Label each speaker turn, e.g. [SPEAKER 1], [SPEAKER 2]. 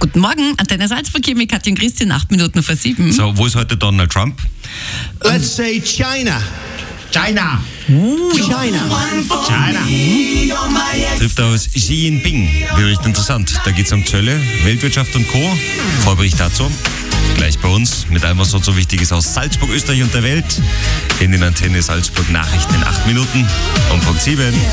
[SPEAKER 1] Guten Morgen, Antenne Salzburg hier mit Katja und Christian, 8 Minuten vor 7.
[SPEAKER 2] So, wo ist heute Donald Trump?
[SPEAKER 3] Let's say China.
[SPEAKER 4] China.
[SPEAKER 2] Trifft aus Xi Jinping. Bericht interessant. Da geht es um Zölle, Weltwirtschaft und Co. Vorbericht dazu. Gleich bei uns mit allem, was so wichtig ist aus Salzburg, Österreich und der Welt. In den Antenne Salzburg Nachrichten in 8 Minuten um Punkt 7.